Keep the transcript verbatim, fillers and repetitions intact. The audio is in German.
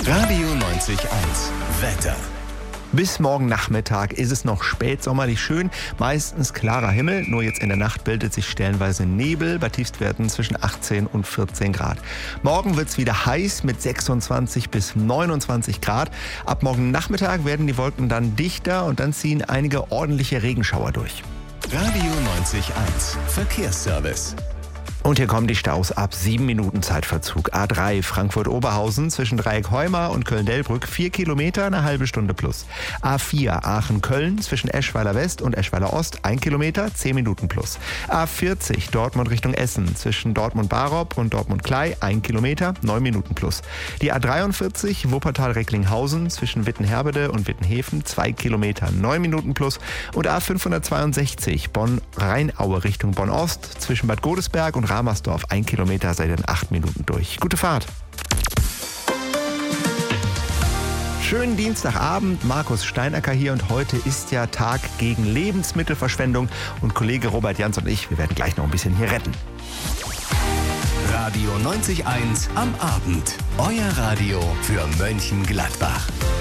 Radio neunzig eins Wetter. Bis morgen Nachmittag ist es noch spätsommerlich schön, meistens klarer Himmel, nur jetzt in der Nacht bildet sich stellenweise Nebel, bei Tiefstwerten zwischen achtzehn und vierzehn Grad. Morgen wird es wieder heiß mit sechsundzwanzig bis neunundzwanzig Grad. Ab morgen Nachmittag werden die Wolken dann dichter und dann ziehen einige ordentliche Regenschauer durch. Radio neunzig eins Verkehrsservice. Und hier kommen die Staus ab sieben Minuten Zeitverzug. A drei Frankfurt-Oberhausen zwischen Dreieck-Heumar und Köln-Delbrück vier Kilometer, eine halbe Stunde plus. A vier Aachen-Köln zwischen Eschweiler West und Eschweiler Ost ein Kilometer, zehn Minuten plus. A vierzig Dortmund Richtung Essen zwischen Dortmund-Barop und Dortmund-Klei ein Kilometer, neun Minuten plus. Die A dreiundvierzig Wuppertal-Recklinghausen zwischen Wittenherbede und Wittenhefen zwei Kilometer, neun Minuten plus. Und A fünfhundertzweiundsechzig Bonn-Rheinaue Richtung Bonn-Ost zwischen Bad Godesberg und Ramersdorf ein Kilometer seit in acht Minuten durch. Gute Fahrt! Schönen Dienstagabend, Markus Steinacker hier und heute ist ja Tag gegen Lebensmittelverschwendung und Kollege Robert Jans und ich, wir werden gleich noch ein bisschen hier retten. Radio neunzig eins am Abend. Euer Radio für Mönchengladbach.